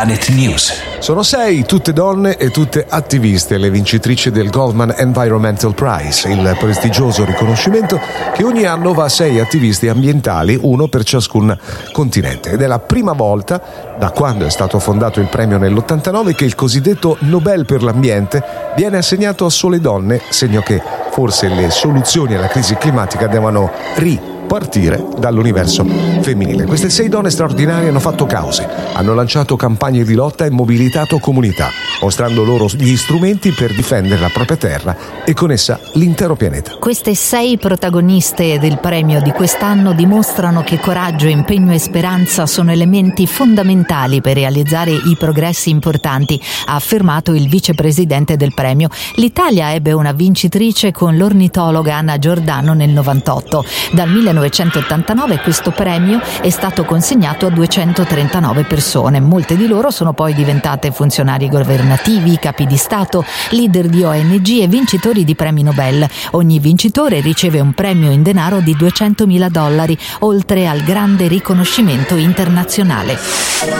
Planet News. Sono 6, tutte donne e tutte attiviste, le vincitrici del Goldman Environmental Prize, il prestigioso riconoscimento che ogni anno va a 6 attivisti ambientali, uno per ciascun continente. Ed è la prima volta, da quando è stato fondato il premio nell'89, che il cosiddetto Nobel per l'ambiente viene assegnato a sole donne, segno che forse le soluzioni alla crisi climatica devono partire dall'universo femminile. Queste 6 donne straordinarie hanno fatto cause, hanno lanciato campagne di lotta e mobilitato comunità, mostrando loro gli strumenti per difendere la propria terra e con essa l'intero pianeta. Queste 6 protagoniste del premio di quest'anno dimostrano che coraggio, impegno e speranza sono elementi fondamentali per realizzare i progressi importanti, ha affermato il vicepresidente del premio. L'Italia ebbe una vincitrice con l'ornitologa Anna Giordano nel 98. Dal 1989 questo premio è stato consegnato a 239 persone. Molte di loro sono poi diventate funzionari governativi, capi di Stato, leader di ONG e vincitori di premi Nobel. Ogni vincitore riceve un premio in denaro di $200.000, oltre al grande riconoscimento internazionale.